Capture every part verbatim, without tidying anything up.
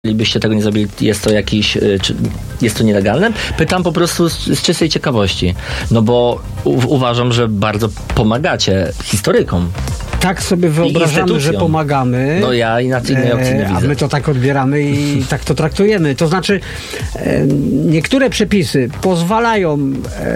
byście tego nie zrobili, jest to jakiś, czy jest to nielegalne? Pytam po prostu z, z czystej ciekawości. No bo u, uważam, że bardzo pomagacie historykom. Tak sobie wyobrażamy, że pomagamy. No ja inaczej innej opcji nie widzę. A my to tak odbieramy i tak to traktujemy. To znaczy, e, niektóre przepisy pozwalają e,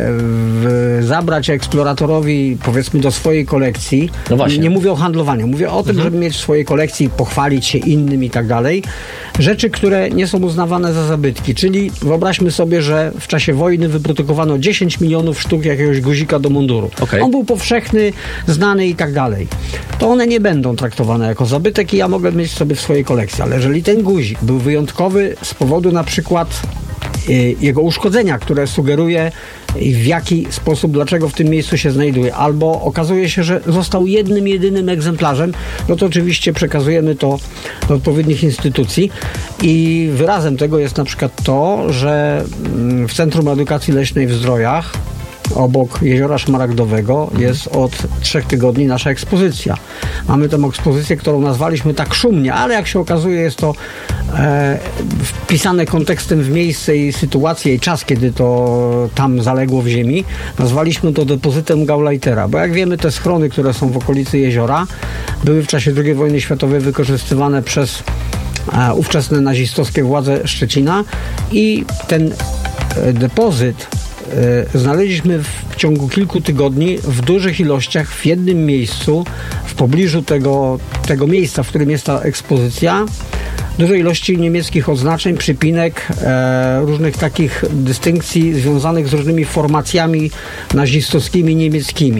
w, zabrać eksploratorowi, powiedzmy, do swojej kolekcji. No właśnie. Nie mówię o handlowaniu, mówię o tym, mhm. żeby mieć w swojej kolekcji, pochwalić się innym i tak dalej. Rzeczy, które nie są uznawane za zabytki. Czyli wyobraźmy sobie, że w czasie wojny wyprodukowano dziesięć milionów sztuk jakiegoś guzika do munduru. Okay. On był powszechny, znany i tak dalej. To one nie będą traktowane jako zabytek i ja mogę mieć sobie w swojej kolekcji. Ale jeżeli ten guzik był wyjątkowy z powodu na przykład y, jego uszkodzenia, które sugeruje w jaki sposób, dlaczego w tym miejscu się znajduje, albo okazuje się, że został jednym, jedynym egzemplarzem, no to oczywiście przekazujemy to do odpowiednich instytucji i wyrazem tego jest na przykład to, że w Centrum Edukacji Leśnej w Zdrojach obok Jeziora Szmaragdowego jest od trzech tygodni nasza ekspozycja. Mamy tę ekspozycję, którą nazwaliśmy tak szumnie, ale jak się okazuje, jest to e, wpisane kontekstem w miejsce i sytuację i czas, kiedy to tam zaległo w ziemi. Nazwaliśmy to depozytem Gauleitera, bo jak wiemy, te schrony, które są w okolicy jeziora, były w czasie drugiej wojny światowej wykorzystywane przez e, ówczesne nazistowskie władze Szczecina i ten e, depozyt znaleźliśmy w ciągu kilku tygodni w dużych ilościach w jednym miejscu, w pobliżu tego, tego miejsca, w którym jest ta ekspozycja, duże ilości niemieckich oznaczeń, przypinek, e, różnych takich dystynkcji związanych z różnymi formacjami nazistowskimi niemieckimi.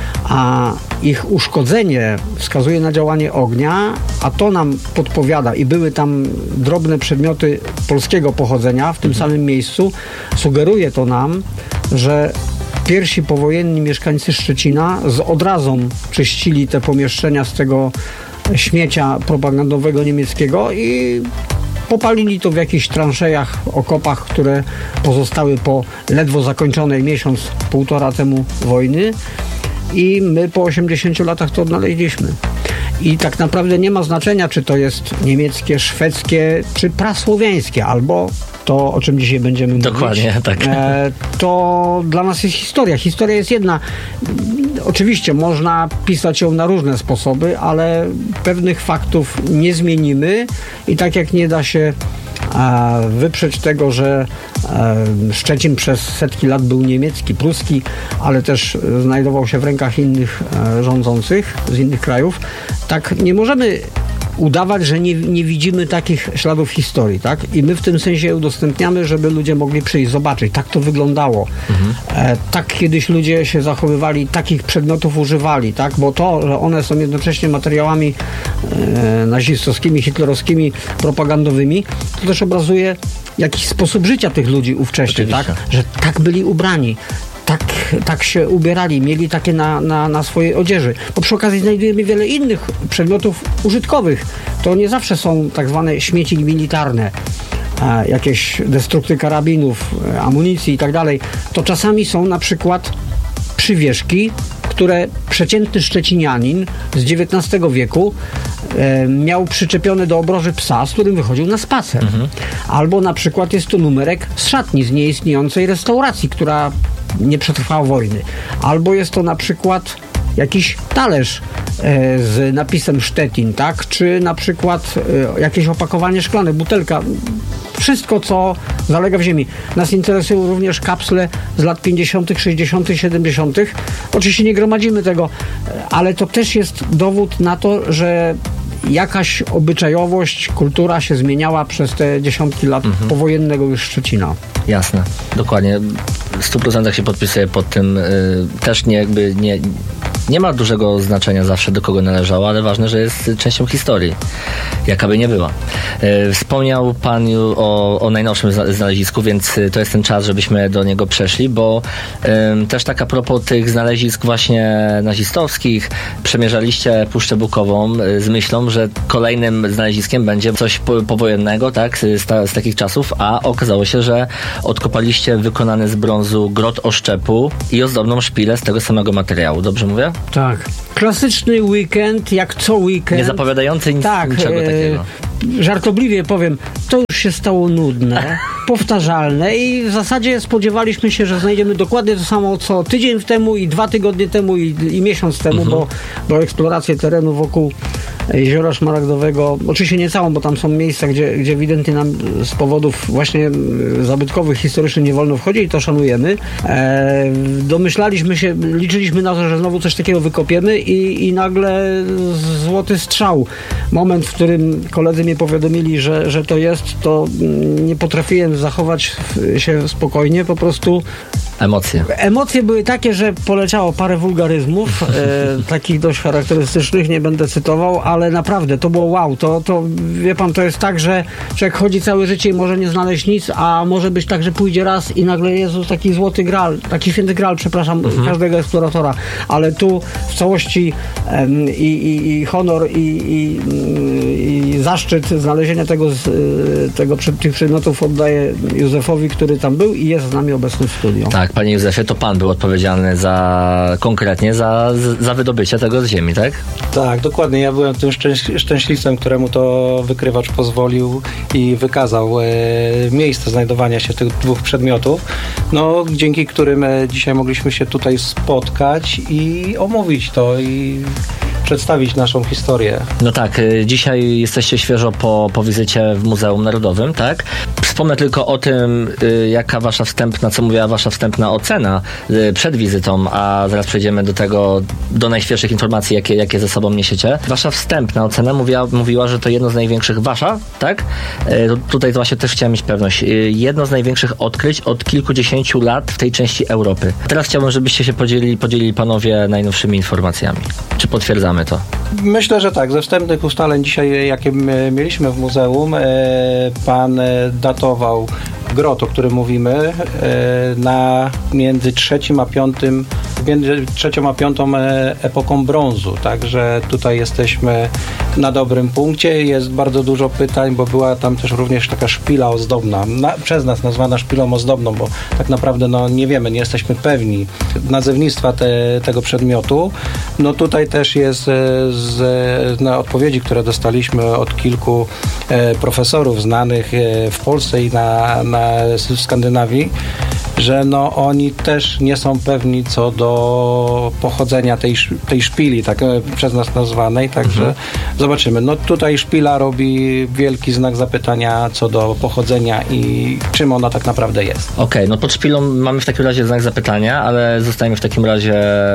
A ich uszkodzenie wskazuje na działanie ognia, a to nam podpowiada i były tam drobne przedmioty polskiego pochodzenia w tym samym miejscu. Sugeruje to nam, że pierwsi powojenni mieszkańcy Szczecina z odrazą czyścili te pomieszczenia z tego śmiecia propagandowego niemieckiego i popalili to w jakichś transzejach, okopach, które pozostały po ledwo zakończonej miesiąc, półtora temu wojny. I my po osiemdziesięciu latach to odnaleźliśmy. I tak naprawdę nie ma znaczenia, czy to jest niemieckie, szwedzkie, czy prasłowiańskie, albo to, o czym dzisiaj będziemy mówić. Dokładnie, tak. E, to dla nas jest historia. Historia jest jedna. Oczywiście można pisać ją na różne sposoby, ale pewnych faktów nie zmienimy i tak jak nie da się e, wyprzeć tego, że e, Szczecin przez setki lat był niemiecki, pruski, ale też znajdował się w rękach innych e, rządzących z innych krajów, tak nie możemy udawać, że nie, nie widzimy takich śladów historii, tak? I my w tym sensie udostępniamy, żeby ludzie mogli przyjść, zobaczyć. Tak to wyglądało. Mhm. E, tak kiedyś ludzie się zachowywali, takich przedmiotów używali, tak? Bo to, że one są jednocześnie materiałami e, nazistowskimi, hitlerowskimi, propagandowymi, to też obrazuje jakiś sposób życia tych ludzi ówcześnie, tak? Że tak byli ubrani. Tak, tak się ubierali, mieli takie na, na, na swojej odzieży. Bo przy okazji znajdujemy wiele innych przedmiotów użytkowych. To nie zawsze są tak zwane śmieci militarne, e, jakieś destrukty karabinów, e, amunicji i tak dalej. To czasami są na przykład przywieszki, które przeciętny szczecinianin z dziewiętnastego wieku e, miał przyczepione do obroży psa, z którym wychodził na spacer. Mhm. Albo na przykład jest to numerek z szatni, z nieistniejącej restauracji, która nie przetrwała wojny. Albo jest to na przykład jakiś talerz e, z napisem Szczecin, tak? Czy na przykład e, jakieś opakowanie szklane, butelka. Wszystko, co zalega w ziemi. Nas interesują również kapsle z lat pięćdziesiątych, sześćdziesiątych, siedemdziesiątych. Oczywiście nie gromadzimy tego, ale to też jest dowód na to, że jakaś obyczajowość, kultura się zmieniała przez te dziesiątki lat mhm. powojennego już Szczecina. Jasne, dokładnie. W stu procentach się podpisuję pod tym. Też nie jakby nie, nie ma dużego znaczenia zawsze, do kogo należało, ale ważne, że jest częścią historii. Jaka by nie była. Wspomniał Pan o, o najnowszym znalezisku, więc to jest ten czas, żebyśmy do niego przeszli, bo um, też tak a propos tych znalezisk właśnie nazistowskich, przemierzaliście Puszczę Bukową z myślą, że kolejnym znaleziskiem będzie coś po, powojennego, tak, z, ta, z takich czasów, a okazało się, że odkopaliście wykonany z brązu grot oszczepu i ozdobną szpilę z tego samego materiału. Dobrze mówię? Tak. Klasyczny weekend, jak co weekend. Nie zapowiadający nic, tak, niczego e, takiego. żartobliwie powiem, to już się stało nudne, powtarzalne i w zasadzie spodziewaliśmy się, że znajdziemy dokładnie to samo co tydzień temu i dwa tygodnie temu i, i miesiąc temu, mhm. bo, bo eksplorację terenu wokół Jeziora Szmaragdowego, oczywiście nie całą, bo tam są miejsca, gdzie, gdzie ewidentnie nam z powodów właśnie zabytkowych, historycznych nie wolno wchodzić i to szanujemy. E, domyślaliśmy się, liczyliśmy na to, że znowu coś takiego wykopiemy i, i nagle złoty strzał. Moment, w którym koledzy mnie powiadomili, że, że to jest, to nie potrafiłem zachować się spokojnie, po prostu Emocje. Emocje były takie, że poleciało parę wulgaryzmów, e, takich dość charakterystycznych, nie będę cytował, ale naprawdę to było wow. To, to wie pan, to jest tak, że człowiek chodzi całe życie i może nie znaleźć nic, a może być tak, że pójdzie raz i nagle Jezus, taki złoty gral, taki święty gral, przepraszam, mhm. każdego eksploratora, ale tu w całości em, i, i, i honor i, i, i zaszczyt znalezienia tego, z, tego tych przedmiotów oddaję Józefowi, który tam był i jest z nami obecny w studiu. Tak. Panie Józefie, to pan był odpowiedzialny za konkretnie za, za wydobycie tego z ziemi, tak? Tak, dokładnie. Ja byłem tym szczęś- szczęśliwcem, któremu to wykrywacz pozwolił i wykazał e, miejsce znajdowania się tych dwóch przedmiotów, no, dzięki którym e, dzisiaj mogliśmy się tutaj spotkać i omówić to i przedstawić naszą historię. No tak, dzisiaj jesteście świeżo po, po wizycie w Muzeum Narodowym, tak? Wspomnę tylko o tym, jaka wasza wstępna, co mówiła wasza wstępna ocena przed wizytą, a zaraz przejdziemy do tego, do najświeższych informacji, jakie, jakie ze sobą niesiecie. Wasza wstępna ocena mówiła, mówiła, że to jedno z największych, wasza, tak? Tutaj to właśnie też chciałem mieć pewność. Jedno z największych odkryć od kilkudziesięciu lat w tej części Europy. Teraz chciałbym, żebyście się podzielili, podzielili panowie najnowszymi informacjami. Czy potwierdzamy to? Myślę, że tak. Ze wstępnych ustaleń dzisiaj, jakie mieliśmy w muzeum, pan datował grot, o którym mówimy, na między trzecim a piątym, między trzecią a piątą epoką brązu. Także tutaj jesteśmy na dobrym punkcie. Jest bardzo dużo pytań, bo była tam też również taka szpila ozdobna, na, przez nas nazwana szpilą ozdobną, bo tak naprawdę no, nie wiemy, nie jesteśmy pewni nazewnictwa te, tego przedmiotu. No tutaj też jest z, na odpowiedzi, które dostaliśmy od kilku e, profesorów znanych e, w Polsce i na, na w Skandynawii, że no oni też nie są pewni co do pochodzenia tej, tej szpili, tak przez nas nazwanej, także mhm. zobaczymy. No tutaj szpila robi wielki znak zapytania co do pochodzenia i czym ona tak naprawdę jest. Okej, okay, no pod szpilą mamy w takim razie znak zapytania, ale zostajemy w takim razie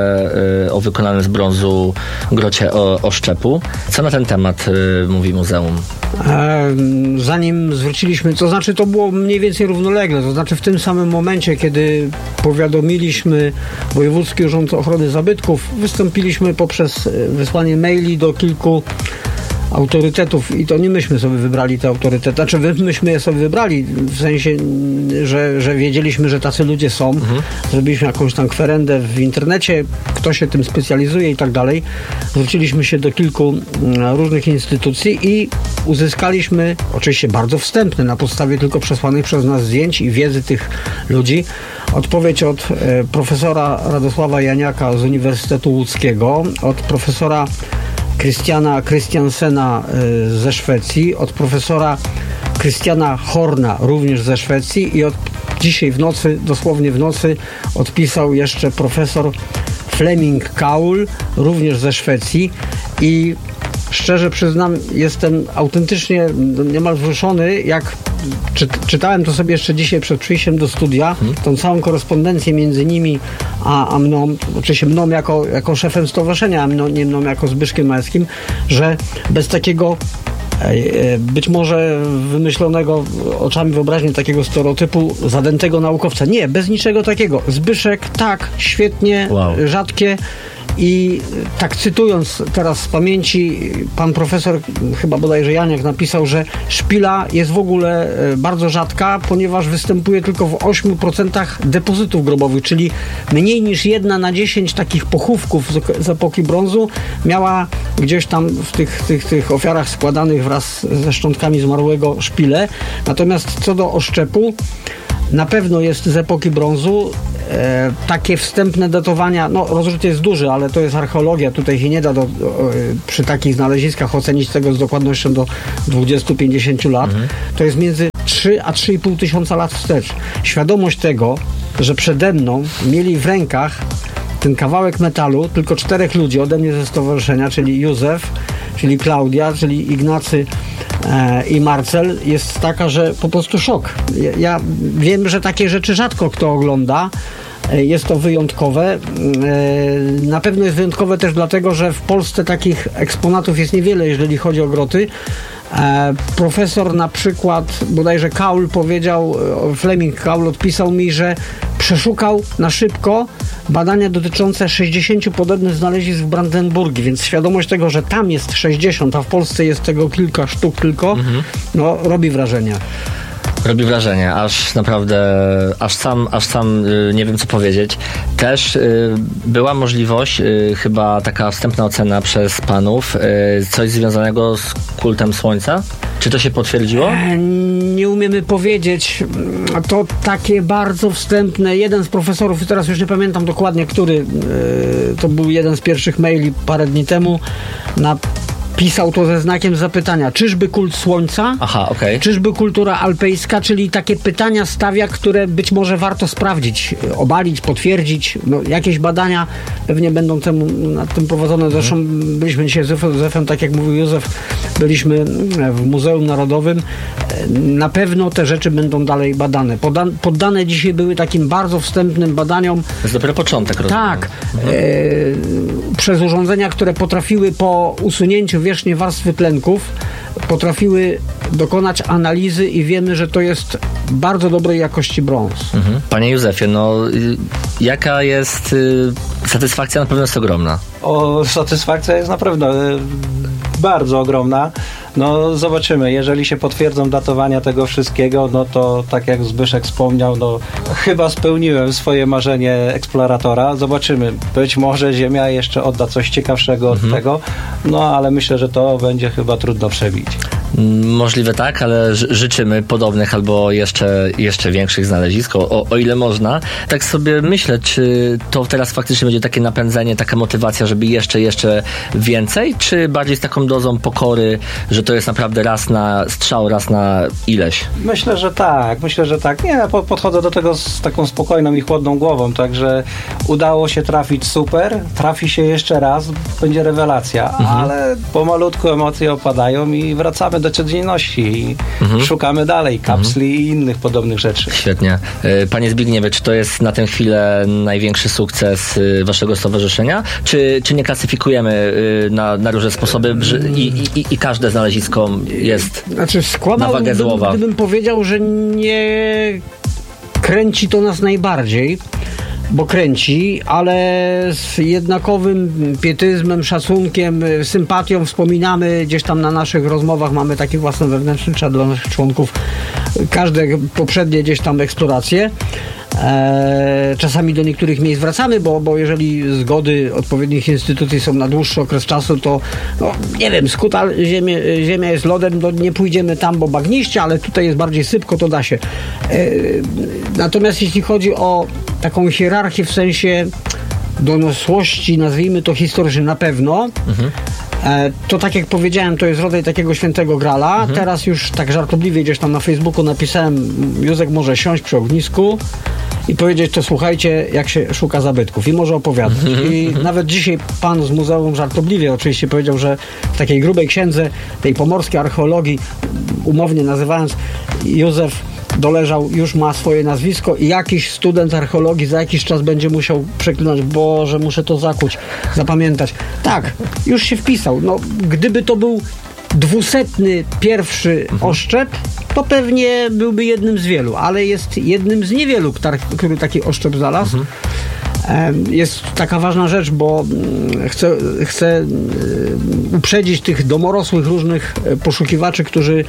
y, o wykonanym z brązu grocie o, o szczepu. Co na ten temat y, mówi muzeum? E, zanim zwróciliśmy, to znaczy to było mniej więcej równolegle, to znaczy w tym samym momencie, kiedy powiadomiliśmy Wojewódzki Urząd Ochrony Zabytków, wystąpiliśmy poprzez wysłanie maili do kilku autorytetów i to nie myśmy sobie wybrali te autorytety, znaczy myśmy je sobie wybrali w sensie, że, że wiedzieliśmy, że tacy ludzie są. Mhm. Zrobiliśmy jakąś tam kwerendę w internecie, kto się tym specjalizuje i tak dalej. Zwróciliśmy się do kilku różnych instytucji i uzyskaliśmy, oczywiście bardzo wstępny, na podstawie tylko przesłanych przez nas zdjęć i wiedzy tych ludzi, odpowiedź od e, profesora Radosława Janiaka z Uniwersytetu Łódzkiego, od profesora Christiana Christiansena ze Szwecji, od profesora Christiana Horna również ze Szwecji i od dzisiaj w nocy, dosłownie w nocy odpisał jeszcze profesor Fleming Kaul również ze Szwecji i szczerze przyznam, jestem autentycznie niemal wzruszony, jak czy, czytałem to sobie jeszcze dzisiaj przed przyjściem do studia, hmm. tą całą korespondencję między nimi a, a mną, oczywiście mną jako, jako szefem stowarzyszenia, a mną, nie mną jako Zbyszkiem Małeckim, że bez takiego być może wymyślonego oczami wyobraźni takiego stereotypu zadętego naukowca. Nie, bez niczego takiego. Zbyszek, tak, świetnie, wow. rzadkie. I tak cytując teraz z pamięci, pan profesor, chyba bodajże Janiak, napisał, że szpila jest w ogóle bardzo rzadka, ponieważ występuje tylko w ośmiu procentach depozytów grobowych, czyli mniej niż jedna na dziesięć takich pochówków z epoki brązu miała gdzieś tam w tych, tych, tych ofiarach składanych wraz ze szczątkami zmarłego szpilę. Natomiast co do oszczepu, na pewno jest z epoki brązu. e, takie wstępne datowania, no rozrzut jest duży, ale to jest archeologia, tutaj się nie da do, do, przy takich znaleziskach ocenić tego z dokładnością do dwudziestu do pięćdziesięciu lat. Mhm. To jest między trzy a trzy i pół tysiąca lat wstecz. Świadomość tego, że przede mną mieli w rękach ten kawałek metalu tylko czterech ludzi ode mnie ze stowarzyszenia, czyli Józef, czyli Klaudia, czyli Ignacy e, i Marcel, jest taka, że po prostu szok. Ja, ja wiem, że takie rzeczy rzadko kto ogląda. E, jest to wyjątkowe. E, na pewno jest wyjątkowe też dlatego, że w Polsce takich eksponatów jest niewiele, jeżeli chodzi o groty. E, profesor na przykład, bodajże Kaul powiedział, Fleming Kaul odpisał mi, że przeszukał na szybko badania dotyczące sześćdziesięciu podobnych znalezisk w Brandenburgii, więc świadomość tego, że tam jest sześćdziesiąt, a w Polsce jest tego kilka sztuk tylko, mhm. no robi wrażenie. Robi wrażenie, aż naprawdę, aż sam, aż sam y, nie wiem co powiedzieć. Też y, była możliwość, y, chyba taka wstępna ocena przez panów, y, coś związanego z kultem Słońca? Czy to się potwierdziło? E, nie umiemy powiedzieć. To takie bardzo wstępne. Jeden z profesorów, teraz już nie pamiętam dokładnie, który, y, to był jeden z pierwszych maili parę dni temu, na pisał to ze znakiem zapytania. Czyżby kult Słońca? Aha, okej. Okay. Czyżby kultura alpejska? Czyli takie pytania stawia, które być może warto sprawdzić, obalić, potwierdzić. No, jakieś badania pewnie będą temu, nad tym prowadzone. Zresztą hmm. byliśmy dzisiaj z Józefem, tak jak mówił Józef, byliśmy w Muzeum Narodowym. Na pewno te rzeczy będą dalej badane. Poda- poddane dzisiaj były takim bardzo wstępnym badaniom. To jest dopiero początek, rozumiem. Tak. Hmm. E, przez urządzenia, które potrafiły po usunięciu wierzchniej warstwy tlenków potrafiły dokonać analizy i wiemy, że to jest bardzo dobrej jakości brąz. Mhm. Panie Józefie, no jaka jest y, satysfakcja? Na pewno jest ogromna. O, satysfakcja jest naprawdę y, bardzo ogromna. No zobaczymy, jeżeli się potwierdzą datowania tego wszystkiego, no to tak jak Zbyszek wspomniał, no chyba spełniłem swoje marzenie eksploratora. Zobaczymy, być może Ziemia jeszcze odda coś ciekawszego mhm. od tego, no ale myślę, że to będzie chyba trudno przebić. Możliwe tak, ale ży- życzymy podobnych albo jeszcze, jeszcze większych znalezisk, o, o ile można. Tak sobie myślę, czy to teraz faktycznie będzie takie napędzenie, taka motywacja, żeby jeszcze, jeszcze więcej, czy bardziej z taką dozą pokory, że to jest naprawdę raz na strzał, raz na ileś? Myślę, że tak, myślę, że tak. Nie, po, podchodzę do tego z taką spokojną i chłodną głową, także udało się trafić super, trafi się jeszcze raz, będzie rewelacja, mhm. ale pomalutku emocje opadają i wracamy do codzienności i mhm. szukamy dalej kapsli mhm. i innych podobnych rzeczy. Świetnie. Panie Zbigniewie, czy to jest na tę chwilę największy sukces waszego stowarzyszenia? Czy, czy nie klasyfikujemy na, na różne sposoby i, i, i każde znalezisko jest znaczy, na wagę złowa? Gdybym powiedział, że nie kręci to nas najbardziej, bo kręci, ale z jednakowym pietyzmem, szacunkiem, sympatią wspominamy gdzieś tam na naszych rozmowach, mamy taki własny wewnętrzny czat dla naszych członków, każde poprzednie gdzieś tam eksploracje. Eee, czasami do niektórych miejsc wracamy, bo, bo jeżeli zgody odpowiednich instytucji są na dłuższy okres czasu, to no, nie wiem, skuta ziemia, ziemia jest lodem, no, nie pójdziemy tam, bo bagniście, ale tutaj jest bardziej sypko, to da się. Eee, natomiast jeśli chodzi o taką hierarchię w sensie doniosłości, nazwijmy to historycznej, na pewno mhm. e, to tak jak powiedziałem, to jest rodzaj takiego świętego grala. Mhm. Teraz już tak żartobliwie gdzieś tam na Facebooku napisałem, Józek może siąść przy ognisku i powiedzieć, to słuchajcie, jak się szuka zabytków i może opowiadać. Mhm. I nawet dzisiaj pan z muzeum żartobliwie oczywiście powiedział, że w takiej grubej księdze tej pomorskiej archeologii, umownie nazywając, Józef doleżał, już ma swoje nazwisko i jakiś student archeologii za jakiś czas będzie musiał przeklinać, Boże, muszę to zakuć, zapamiętać. Tak, już się wpisał. No, gdyby to był dwusetny pierwszy oszczep, to pewnie byłby jednym z wielu, ale jest jednym z niewielu, który taki oszczep znalazł. Mhm. Jest taka ważna rzecz, bo chcę, chcę uprzedzić tych domorosłych różnych poszukiwaczy, którzy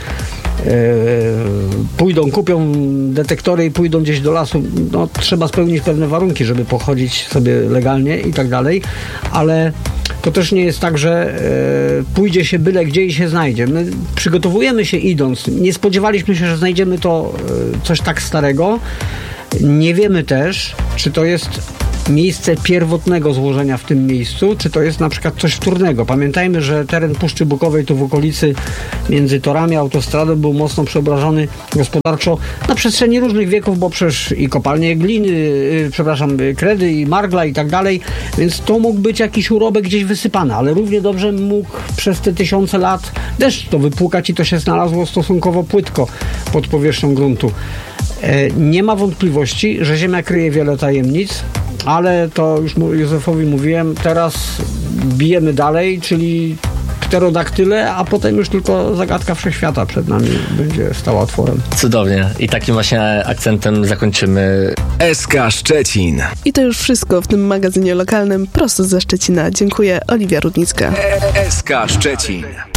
pójdą, kupią detektory i pójdą gdzieś do lasu. No, trzeba spełnić pewne warunki, żeby pochodzić sobie legalnie i tak dalej, ale to też nie jest tak, że pójdzie się byle gdzie i się znajdzie. My przygotowujemy się idąc. Nie spodziewaliśmy się, że znajdziemy to coś tak starego. Nie wiemy też, czy to jest miejsce pierwotnego złożenia w tym miejscu, czy to jest na przykład coś wtórnego. Pamiętajmy, że teren Puszczy Bukowej tu w okolicy między torami autostrady był mocno przeobrażony gospodarczo na przestrzeni różnych wieków, bo przecież i kopalnie gliny, yy, przepraszam, kredy i margla i tak dalej, więc to mógł być jakiś urobek gdzieś wysypany, ale równie dobrze mógł przez te tysiące lat deszcz to wypłukać i to się znalazło stosunkowo płytko pod powierzchnią gruntu. Nie ma wątpliwości, że Ziemia kryje wiele tajemnic, ale to już Józefowi mówiłem, teraz bijemy dalej, czyli pterodaktyle, a potem już tylko zagadka wszechświata przed nami będzie stała otworem. Cudownie. I takim właśnie akcentem zakończymy. S K Szczecin. I to już wszystko w tym magazynie lokalnym prosto ze Szczecina. Dziękuję, Oliwia Rudnicka. S K Szczecin.